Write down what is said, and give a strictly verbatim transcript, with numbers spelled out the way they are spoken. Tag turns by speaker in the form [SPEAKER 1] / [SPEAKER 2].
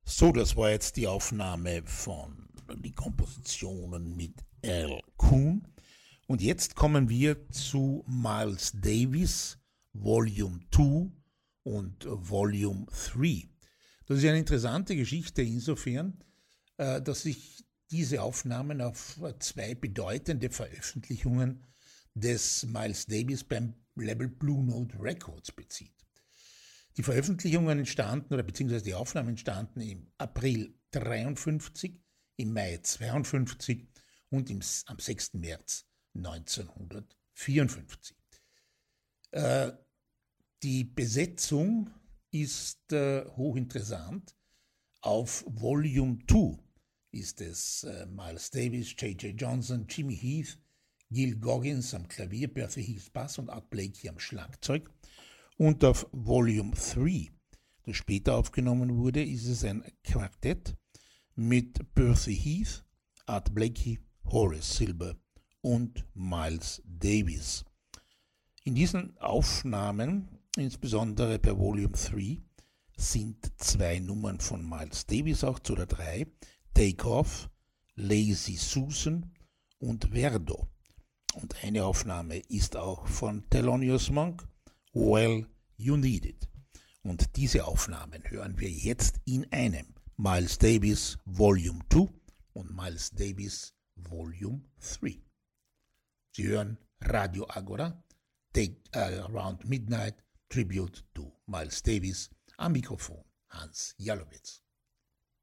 [SPEAKER 1] So, das war jetzt die Aufnahme von die Kompositionen mit Al Kuhn. Und jetzt kommen wir zu Miles Davis, Volume zwei und Volume drei. Das ist eine interessante Geschichte insofern, dass sich diese Aufnahmen auf zwei bedeutende Veröffentlichungen des Miles Davis beim Label Blue Note Records bezieht. Die Veröffentlichungen entstanden, oder beziehungsweise die Aufnahmen entstanden im April dreiundfünfzig, im Mai zweiundfünfzig und im, am sechsten März neunzehnhundertvierundfünfzig. Äh, die Besetzung ist äh, hochinteressant. Auf Volume zwei ist es äh, Miles Davis, J J Johnson, Jimmy Heath, Gil Goggins am Klavier, Bertha Heath Bass und Art Blakey am Schlagzeug. Und auf Volume drei, das später aufgenommen wurde, ist es ein Quartett mit Bertha Heath, Art Blakey, Horace Silver und Miles Davis. In diesen Aufnahmen, insbesondere bei Volume drei, sind zwei Nummern von Miles Davis auch zu der drei, Take Off, Lazy Susan und Verdo. Und eine Aufnahme ist auch von Thelonious Monk, Well, You Need It. Und diese Aufnahmen hören wir jetzt in einem Miles Davis Volume zwei und Miles Davis Volume drei. Sie hören Radio Agora, Take uh, Around Midnight, Tribute to Miles Davis, am Mikrofon Hans Jalowitz.